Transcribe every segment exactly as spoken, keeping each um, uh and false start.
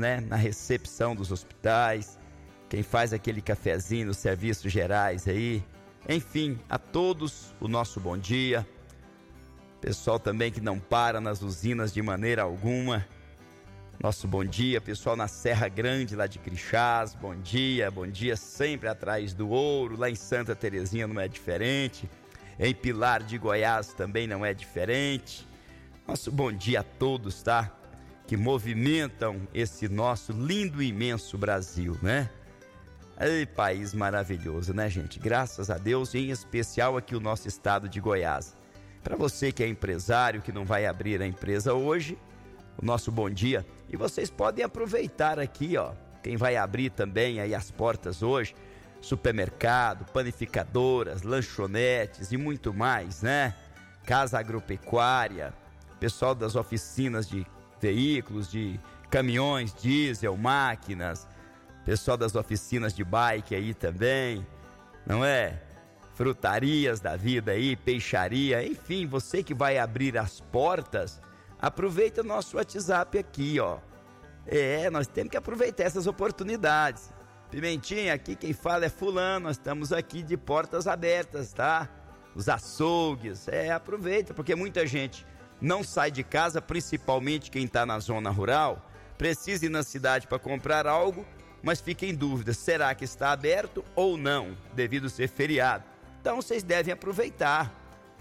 né, na recepção dos hospitais, quem faz aquele cafezinho nos serviços gerais aí, enfim, a todos o nosso bom dia. Pessoal também que não para nas usinas de maneira alguma, nosso bom dia. Pessoal na Serra Grande lá de Crixás, bom dia, bom dia sempre atrás do ouro. Lá em Santa Terezinha não é diferente, em Pilar de Goiás também não é diferente. Nosso bom dia a todos, tá? Que movimentam esse nosso lindo e imenso Brasil, né? Ei, país maravilhoso, né, gente? Graças a Deus, e em especial aqui o nosso estado de Goiás. Para você que é empresário, que não vai abrir a empresa hoje, o nosso bom dia. E vocês podem aproveitar aqui, ó, quem vai abrir também aí as portas hoje, supermercado, panificadoras, lanchonetes e muito mais, né? Casa agropecuária, pessoal das oficinas de veículos, de caminhões, diesel, máquinas, pessoal das oficinas de bike aí também, não é? Frutarias da vida aí, peixaria, enfim, você que vai abrir as portas, aproveita o nosso WhatsApp aqui, ó. É, nós temos que aproveitar essas oportunidades. Pimentinha, aqui quem fala é fulano, nós estamos aqui de portas abertas, tá? Os açougues, é, aproveita, porque muita gente não sai de casa, principalmente quem está na zona rural, precisa ir na cidade para comprar algo, mas fica em dúvida, será que está aberto ou não, devido ser feriado. Então vocês devem aproveitar.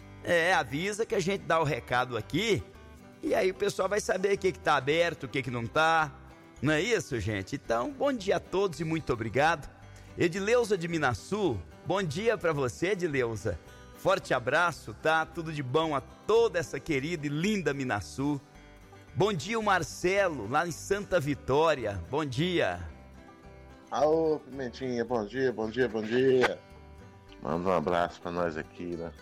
É, avisa que a gente dá o recado aqui, e aí o pessoal vai saber o que está aberto, o que, que não está. Não é isso, gente? Então, bom dia a todos e muito obrigado. Edileuza de Minaçu, bom dia para você, Edileuza. Forte abraço, tá? Tudo de bom a toda essa querida e linda Minaçu. Bom dia, o Marcelo, lá em Santa Vitória. Bom dia. Alô, Pimentinha, bom dia, bom dia, bom dia. Manda um abraço para nós aqui, né?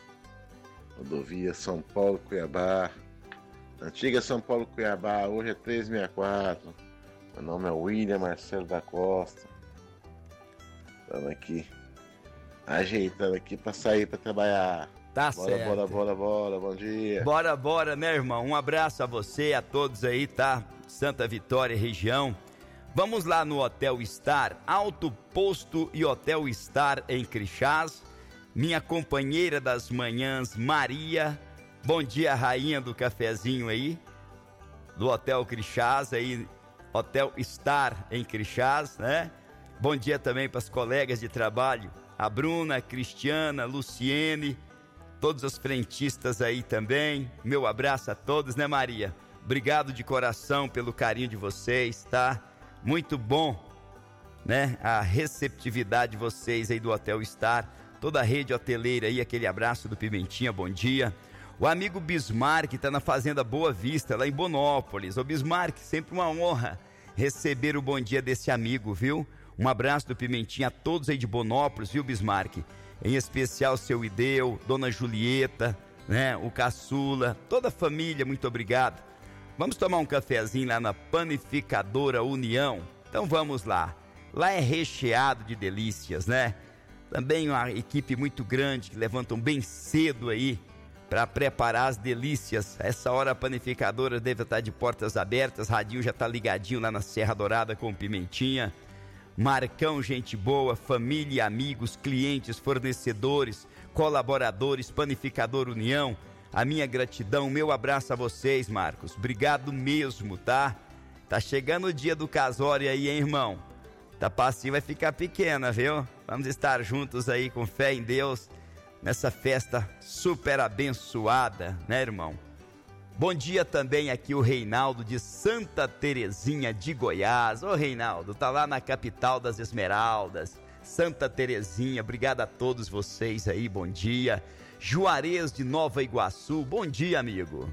Rodovia São Paulo-Cuiabá. Antiga São Paulo-Cuiabá, hoje é trezentos e sessenta e quatro. Meu nome é William Marcelo da Costa. Estamos aqui, ajeitando aqui para sair para trabalhar. Tá bora, certo. Bora, bora, bora, bom dia. Bora, bora, né, irmão? Um abraço a você, a todos aí, tá? Santa Vitória, região. Vamos lá no Hotel Star, Alto Posto e Hotel Star em Crixás. Minha companheira das manhãs, Maria. Bom dia, rainha do cafezinho aí, do Hotel Crixás, aí, Hotel Star em Crixás, né? Bom dia também para as colegas de trabalho, a Bruna, a Cristiana, a Luciene, todos os frentistas aí também. Meu abraço a todos, né, Maria? Obrigado de coração pelo carinho de vocês, tá? Muito bom, né? A receptividade de vocês aí do Hotel Star, toda a rede hoteleira aí, aquele abraço do Pimentinha, bom dia. O amigo Bismarck está na Fazenda Boa Vista, lá em Bonópolis. Ô Bismarck, sempre uma honra receber o bom dia desse amigo, viu? Um abraço do Pimentinha a todos aí de Bonópolis, viu, Bismarck? Em especial seu Ideu, Dona Julieta, né? O Caçula, toda a família, muito obrigado. Vamos tomar um cafezinho lá na Panificadora União? Então vamos lá. Lá é recheado de delícias, né? Também uma equipe muito grande que levantam bem cedo aí para preparar as delícias. Essa hora a panificadora deve estar de portas abertas, radinho já está ligadinho lá na Serra Dourada com Pimentinha. Marcão, gente boa, família, amigos, clientes, fornecedores, colaboradores, Panificador União. A minha gratidão, meu abraço a vocês, Marcos. Obrigado mesmo, tá? Tá chegando o dia do casório aí, hein, irmão? Tá passinho vai ficar pequena, viu? Vamos estar juntos aí com fé em Deus nessa festa super abençoada, né, irmão? Bom dia também aqui o Reinaldo de Santa Terezinha de Goiás. Ô Reinaldo, tá lá na capital das Esmeraldas, Santa Terezinha. Obrigado a todos vocês aí, bom dia. Juarez de Nova Iguaçu, bom dia, amigo.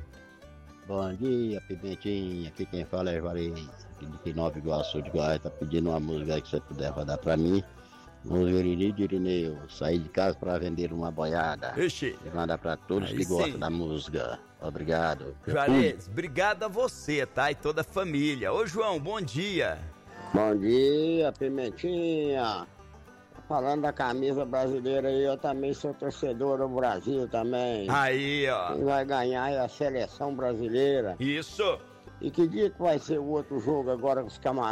Bom dia, Pimentinha, aqui quem fala é Juarez, aqui de Nova Iguaçu de Goiás. Tá pedindo uma música que você puder rodar pra mim. Música de Irineu, sair de casa para vender uma boiada. Ixi. E mandar para todos Aí que sim. gostam da música. Obrigado. Juarez, obrigado a você, tá? E toda a família. Ô João, bom dia. Bom dia, Pimentinha. Falando da camisa brasileira aí, eu também sou torcedor do Brasil também. Aí, ó. Quem vai ganhar é a seleção brasileira. Isso. E que dia que vai ser o outro jogo agora com os camaradas?